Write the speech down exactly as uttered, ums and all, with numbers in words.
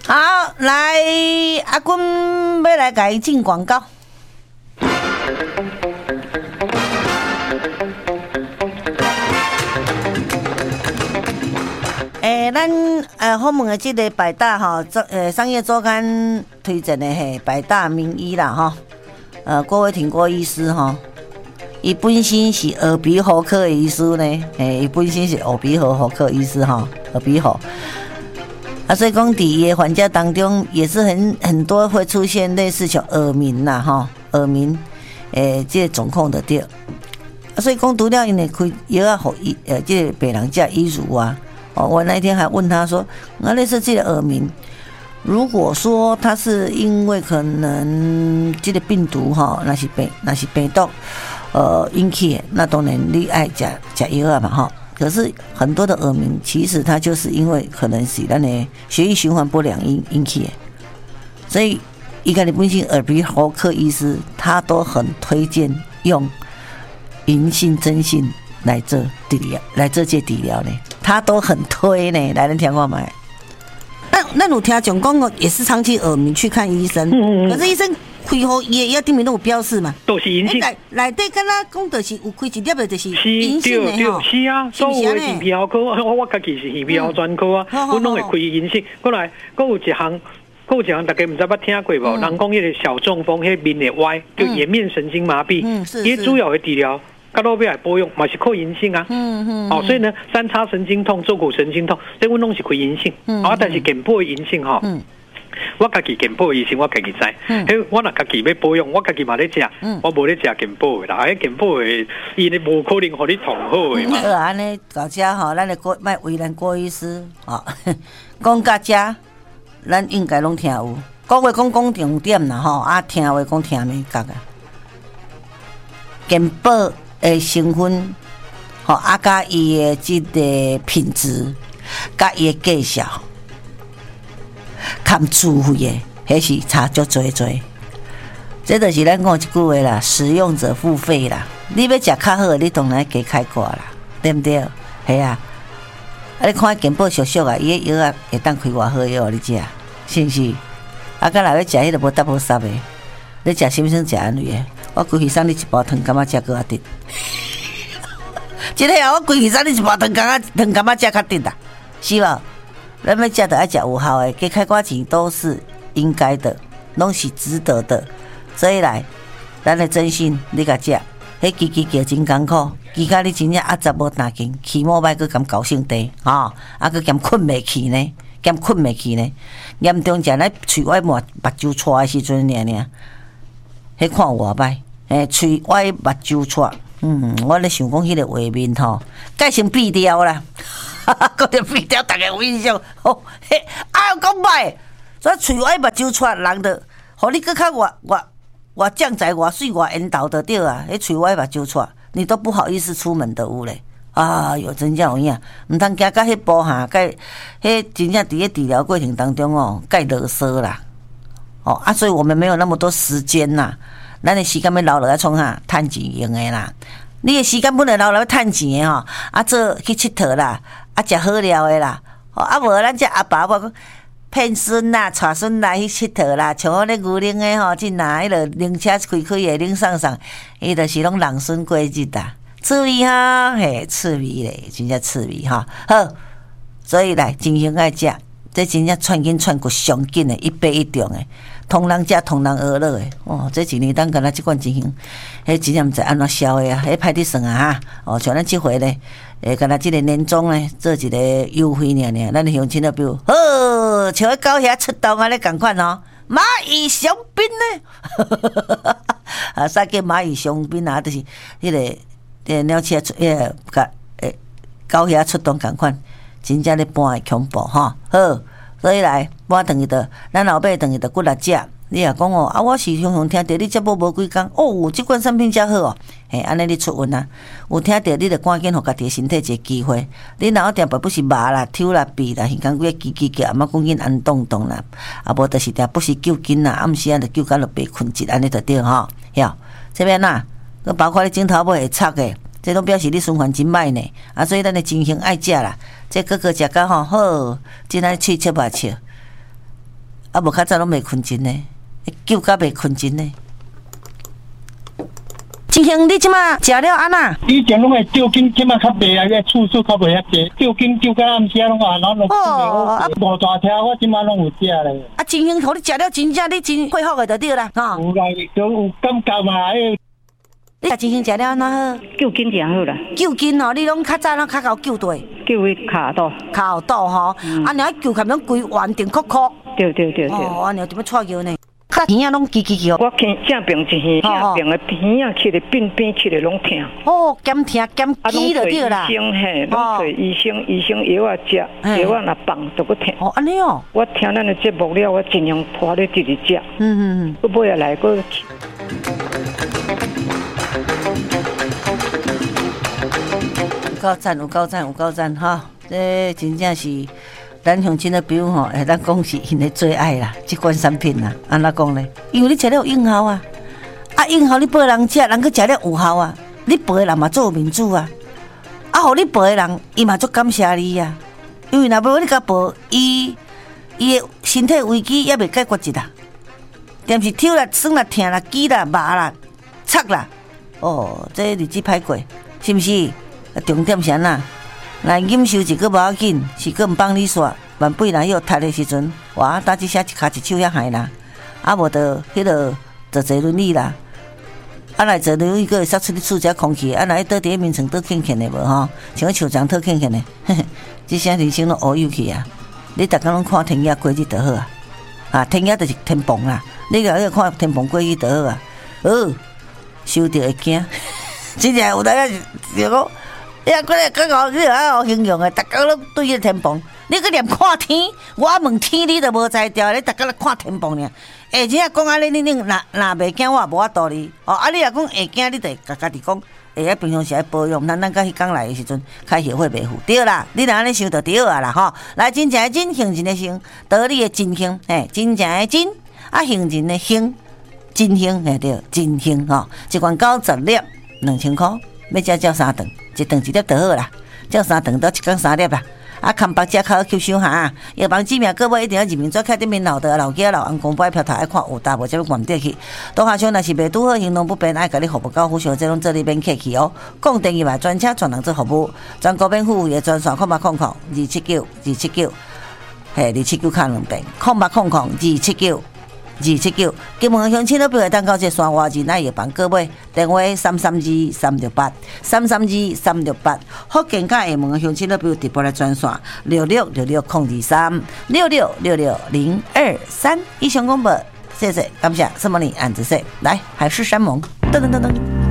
好，来阿君要来甲伊进广告。诶、欸，咱呃后门的这个百大哈，呃商业周刊推荐的嘿，百大名医啦哈，呃郭伟霆郭医师哈，伊本身是耳鼻喉科的医师呢，诶，伊本身是耳鼻喉喉科医师哈，耳鼻喉。啊，所以讲，伫伊的患者当中，也是很很多会出现类似像耳鸣啦，哈，耳鸣，诶，这个状况的对。啊，所以讲，除了因为开药啊，互医，呃，这个病人食医乳啊，哦，我那一天还问他说，啊，类似这个耳鸣，如果说他是因为可能这个病毒哈，那是病，那是病毒，呃，引起的，那当然你爱食食药啊嘛，哈。可是很多的耳鸣，其实它就是因为可能是咱的血液循环不良引引起的，所以一个你本身耳鼻喉科医师，他都很推荐用银杏、真杏来做治疗，来做这治疗呢，他都很推呢。来，咱听看卖。那那有听讲讲哦，也是长期耳鸣去看医生，嗯嗯可是医生开好伊的药顶面都有标示嘛， 都是银杏。 内内底敢若讲就是有开一粒的，就是银杏的吼。是啊，所有的耳鼻喉科，我我家己是耳鼻喉专科啊，我拢会开银杏。过来，佫有一项，佫有一项，大家唔知捌听过无？人讲迄个小中风，迄面会歪，就颜面神经麻痹。嗯，是。伊主要的治疗，到尾来保养，嘛是靠银杏啊。嗯嗯。哦，所以呢，三叉神经痛、坐骨神经痛，这阮拢是开银杏。嗯。啊，但是健保的银杏吼。嗯。我家己健保的医生，我家己知。嗯。迄我若家己要保养，我家己嘛咧食。嗯。我无咧食健保的啦，迄健保的伊咧无可能互你同好的嘛。好，安尼到遮吼，咱咧郭卖为咱郭医师哦，讲到遮，咱应该拢听有。各位讲讲重点啦吼，啊听话讲听袂觉啊。健保的成分，吼啊甲伊的即个品质，甲伊的介绍。看付费的，迄是差足多多。这就是咱讲一句话啦，使用者付费啦。你要食较好的，你当然加开挂啦，对不对？系啊。啊，你看健保俗俗啊，伊个药啊会当开偌好药，你食是毋是？啊，敢若要食迄个无搭无煞的，你食什么生食安尼的？我规气送你一包糖柑仔食搁较甜。真个啊，我规气送你一包糖柑仔糖柑仔食较甜啦，是无？咱要食的爱食有效的，加开挂钱都是应该的，拢是值得的。所以来，咱的真心你甲食，迄支支叫真艰苦，支甲你真正压十无担劲，起码歹佫甘高兴地，吼、哦，啊佫兼困袂去呢，兼困袂去呢。严重食咧喙歪目目睭错的时阵，尔尔，迄看有偌歹，诶，喙歪目睭错，嗯，我咧想讲迄个画面吼，改成闭掉啦。哈哈，嗰条鼻条大家有印象，哦，嘿，哎呦，讲歹，所以喙歪目睭出人的，互你搁较外外外降在外水外引导的对啊，迄喙歪目睭出，你都不好意思出门的有咧。啊哟，真正有影，毋通惊到迄步哈，甲迄真正伫咧治疗过程当中哦，甲啰嗦啦。哦啊，所以我们没有那么多时间呐，咱的时间要留落来创啥，趁钱用的啦。你的时间本来留落来趁钱的吼，啊做去佚佗啦。啊，食好料的啦，哦，啊无咱这阿爸我骗孙啦、带孙来去佚佗啦，像我咧牛岭的吼，即拿迄个灵车开开的领上上，伊就是拢人孙过日啦，趣味哈，嘿，趣味咧，真正趣味哈。好，所以来真心爱食，这真正串紧串骨上紧的，一杯一中的，同人食同人娱乐的，哦，这一年当敢若即款情形，迄真正毋知安怎消的啊，迄歹得算啊哈，哦，像咱即回咧。诶，敢若即个年终咧，做一个优惠尔尔，咱乡亲都比如，好，像迄狗遐出动啊，咧共款哦，蚂蚁雄兵咧，啊，啥叫蚂蚁雄兵啊？就是迄、那个诶鸟车出，迄个甲诶狗遐出动共款，真正咧搬诶恐怖吼。好，所以来搬等于的，咱后尾等于的骨力食。你也讲哦，啊，我是常常听到你节目无几工，哦，即款产品遮好哦，嘿，安尼你出运啊，有听到你着赶紧互家己身体一个机会，你若有定不是麻啦、抽啦、鼻啦，耳讲几个叽叽叫，啊，莫讲紧安动动啦，啊，无就是定不是救紧啦，暗时啊着救到落白困一，安尼着对吼，晓这边呐，佮包括你镜头尾会插的，这拢表示你循环真歹呢，啊，所以咱的真心爱食啦，这个个食甲吼好，真爱喙切吧切。 啊，无较早拢袂困真呢，救甲袂困真呢。金兄，你即马食了安那？ 以前拢会吊筋，即马较袂啊，个次数较袂遐济。吊筋吊到暗时啊，拢话然后拢无大条，我即马拢有食咧。 啊，金兄，互你食了真正，你真恢复个就对啦，吼。 有啦，就有感觉嘛，迄。 你甲金兄食了安怎好？ 救筋就好啦。 救筋吼，你拢较早拢较够救对。 救伊骹肚。 骹肚吼，啊，然后救甲拢规完整曲曲。 对对对对。 哦，安尼点要错叫呢？较耳啊拢叽叽叫。 我听正病一耳，正病的耳啊，起来变变起来拢痛。 哦，减痛减肌就对啦。 医生嘿，拢找医生，医生药啊食，药啊若放就搁痛。 哦，安尼哦。 我听咱的节目了，我尽量拖咧直直食。嗯嗯嗯。搁尾下来搁。 有够赞，有够赞，有够赞哈！这真正是咱乡亲的朋友吼，会当讲是因的最爱啦，这款产品啦，安怎讲呢？因为你食了有用效啊，啊用效你陪人食，人去食了有效啊，你陪的人嘛做民主啊，啊，互你陪的人，伊嘛足感谢你啊，因为若无你甲陪，伊伊的身体危机也袂解决一啦，但是手啦、酸啦、疼啦、肌啦、麻啦、擦啦，哦，这日子歹过，是毋是？啊，重点是安那？来忍受一个无要紧，是个毋帮你煞。万八若有踢的时阵，哇，打一下一骹一手遐害啦。啊，无得迄个坐坐轮椅啦。啊，来坐轮椅个会杀出你厝遮空气。啊，来倒伫面床倒欠欠的无吼？像个树桩倒欠欠的，嘿嘿，这些人生拢乌有去啊！你逐工拢看天野过日就好啊。啊，天野就是天棚啦。你个要看天棚过日就好啊。哦，收着会惊，真正有当个就讲。你啊，过来刚好你啊，好形容诶，逐工拢对迄天棚，你去念看天，我问天你都无才调，你逐工咧看天棚尔。哎，真正讲安尼，你你若若袂惊，我也无法度你。哦，啊，你若讲会惊，你得家家己讲，会啊，平常时爱保养，咱咱甲迄工来诶时阵，开协会袂付。对啦，你若安尼想就对啊啦吼。来，真正诶真，行真诶行，道理诶真行，嘿，真正诶真，啊，行真诶行，真行嘿对，真行吼，一罐九十粒，两千箍，要食照三顿。一顿一粒就好啦，照三顿到一天三粒啦。啊，看北遮较吸收哈，药房知名各位一定要入面做开顶面老的老家老安公摆票头爱看有大无才要关得去。当下想若是袂拄好行动不便，爱甲你服务到付小这种这里免客气哦。讲电话专车专人做服务，全国免付费的专线空八空空二七九二七九，嘿二七九卡两遍空八空空二七九。二七九，金门乡亲都不会当到这山外人，那也帮各位电话三三二三六八三三二三六八，福建甲厦门乡亲都不要直播来专线六六六六空二三六六六六零二三。以上广播，谢谢，感谢什么你按子说来海誓山盟，噔噔噔噔。